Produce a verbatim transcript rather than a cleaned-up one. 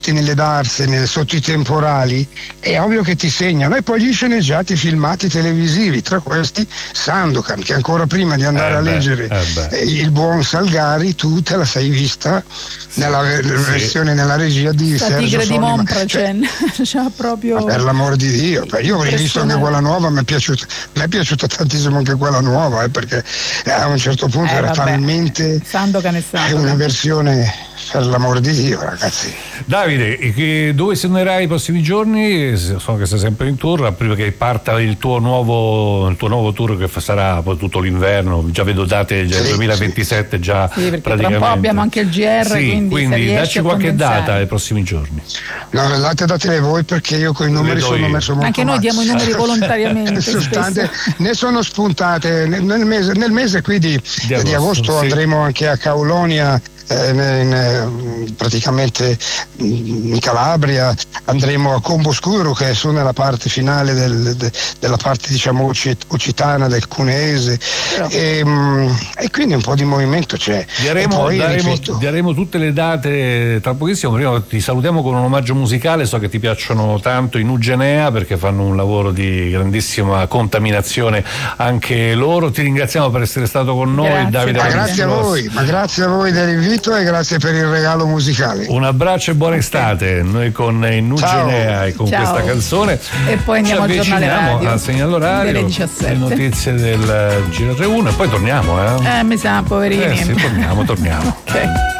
nelle darsene, sotto i temporali, è ovvio che ti segnano. E poi gli sceneggiati filmati televisivi, tra questi Sandokan, che ancora prima di andare eh a beh, leggere eh il buon Salgari tu te la sei vista nella sì. versione, nella regia di la Sergio Tigre Soli, di Montparnasse, cioè, cioè, proprio per l'amor di Dio, io avrei visto anche quella nuova, mi è piaciuta mi è piaciuta tantissimo anche quella nuova, eh, perché a un certo punto eh, era vabbè. talmente Sandokan e Sandokan. una versione, per l'amor di Dio, ragazzi. Davide, che, dove suonerai i prossimi giorni? So che sei sempre in tour, prima che parta il tuo nuovo il tuo nuovo tour che sarà poi tutto l'inverno, già vedo date del sì, duemilaventisette sì. già sì, perché praticamente. Tra un po' abbiamo anche il G R, sì, quindi, quindi dacci qualche data ai prossimi giorni. No, le date datele voi, perché io con i numeri sono messo molto anche noi male. diamo i numeri volontariamente. Ne sono spuntate nel mese, nel mese qui di, di agosto, di agosto sì. Andremo anche a Caulonia, eh, in, praticamente in Calabria, andremo a Comboscuro, che sono nella parte finale del, de, della parte diciamo occitana del cuneese, e, e quindi un po' di movimento c'è. Daremo, poi, daremo, daremo tutte le date tra pochissimo. Prima ti salutiamo con un omaggio musicale, so che ti piacciono tanto i Nugenea perché fanno un lavoro di grandissima contaminazione anche loro. Ti ringraziamo per essere stato con noi, grazie, Davide. Ma grazie a voi, ma grazie a voi dell'invito e grazie per il regalo musicale. Un abbraccio e buona estate. Noi con i Nugenea e con Ciao. questa canzone e poi andiamo ci al giornale radio al segnale orario, delle diciassette, le notizie del G R uno e poi torniamo, eh? Eh, mi sa, poverini. Eh sì, torniamo, torniamo. Ok.